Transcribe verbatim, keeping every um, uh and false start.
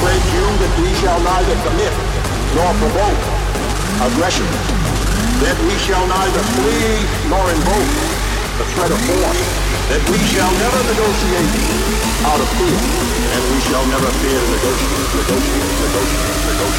pledge you that we shall neither commit nor provoke aggression, that we shall neither flee nor invoke the threat of force, that we shall never negotiate out of fear, and we shall never fear to negotiate, negotiate, negotiate, negotiate.